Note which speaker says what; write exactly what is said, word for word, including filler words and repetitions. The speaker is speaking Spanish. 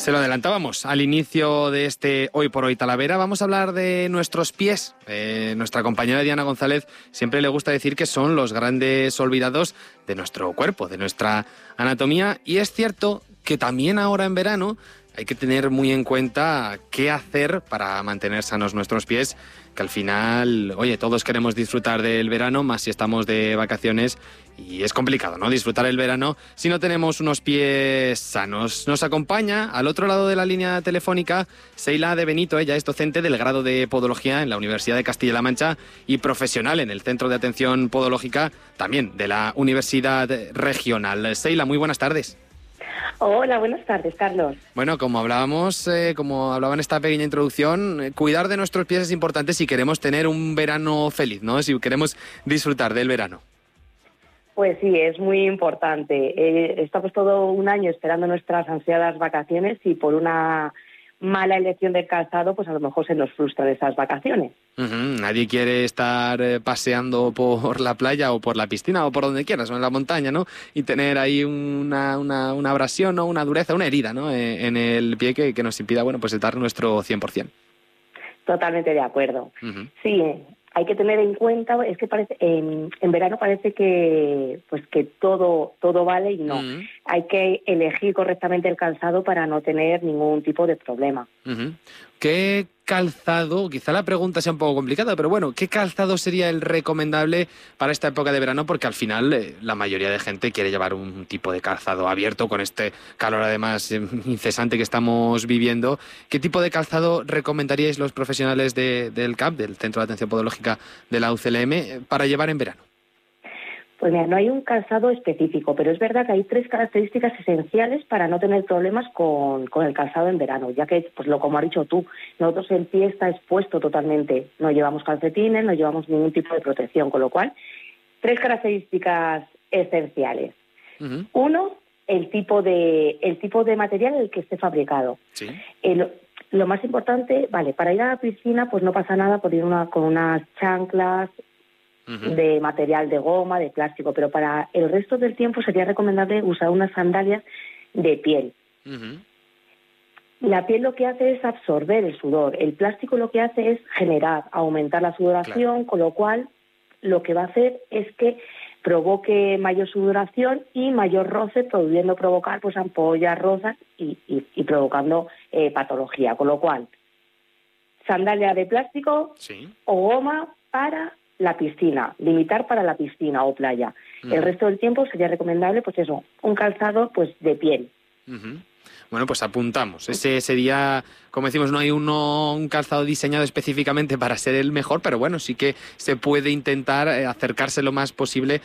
Speaker 1: Se lo adelantábamos al inicio de este Hoy por Hoy Talavera. Vamos a hablar de nuestros pies. Eh, nuestra compañera Diana González siempre le gusta decir que son los grandes olvidados de nuestro cuerpo, de nuestra anatomía. Y es cierto que también ahora en verano hay que tener muy en cuenta qué hacer para mantener sanos nuestros pies, que al final, oye, todos queremos disfrutar del verano, más si estamos de vacaciones, y es complicado, ¿no?, disfrutar el verano si no tenemos unos pies sanos. Nos acompaña al otro lado de la línea telefónica Seila de Benito. Ella es docente del grado de Podología en la Universidad de Castilla-La Mancha y profesional en el Centro de Atención Podológica, también de la Universidad Regional. Seila, muy buenas tardes.
Speaker 2: Hola, buenas tardes, Carlos.
Speaker 1: Bueno, como hablábamos, eh, como hablaba en esta pequeña introducción, eh, cuidar de nuestros pies es importante si queremos tener un verano feliz, ¿no? Si queremos disfrutar del verano.
Speaker 2: Pues sí, es muy importante. Eh, estamos todo un año esperando nuestras ansiadas vacaciones y por una mala elección del calzado, pues a lo mejor se nos frustran esas vacaciones.
Speaker 1: Uh-huh. Nadie quiere estar eh, paseando por la playa o por la piscina o por donde quieras, o en la montaña, ¿no? Y tener ahí una, una, una abrasión, ¿no?, una dureza, una herida, ¿no?, eh, en el pie que, que nos impida, bueno, pues dar nuestro cien por ciento.
Speaker 2: Totalmente de acuerdo.
Speaker 1: Uh-huh.
Speaker 2: Sí, hay que tener en cuenta, es que parece en, en verano parece que pues que todo todo vale y no. Uh-huh. Hay que elegir correctamente el calzado para no tener ningún tipo de problema.
Speaker 1: Uh-huh. ¿Qué calzado, quizá la pregunta sea un poco complicada, pero bueno, ¿qué calzado sería el recomendable para esta época de verano? Porque al final eh, la mayoría de gente quiere llevar un tipo de calzado abierto con este calor además eh, incesante que estamos viviendo. ¿Qué tipo de calzado recomendaríais los profesionales de, del C A P, del Centro de Atención Podológica de la U C L M, para llevar en verano?
Speaker 2: Pues mira, no hay un calzado específico, pero es verdad que hay tres características esenciales para no tener problemas con, con el calzado en verano, ya que, pues lo como has dicho tú, nosotros el pie está expuesto totalmente, no llevamos calcetines, no llevamos ningún tipo de protección, con lo cual, tres características esenciales. Uh-huh. Uno, el tipo de el tipo de material en el que esté fabricado.
Speaker 1: Sí.
Speaker 2: El, lo más importante, vale, para ir a la piscina, pues no pasa nada por ir una, con unas chanclas de material de goma, de plástico, pero para el resto del tiempo sería recomendable usar unas sandalias de piel. Uh-huh. La piel lo que hace es absorber el sudor, el plástico lo que hace es generar, aumentar la sudoración, claro. Con lo cual lo que va a hacer es que provoque mayor sudoración y mayor roce, pudiendo provocar pues ampollas, rozas y, y, y provocando eh, patología, con lo cual sandalia de plástico, sí, o goma para la piscina, limitar para la piscina o playa. Uh-huh. El resto del tiempo sería recomendable, pues eso, un calzado pues de piel.
Speaker 1: Uh-huh. Bueno, pues apuntamos. Ese sería, como decimos, no hay uno, un calzado diseñado específicamente para ser el mejor, pero bueno, sí que se puede intentar acercarse lo más posible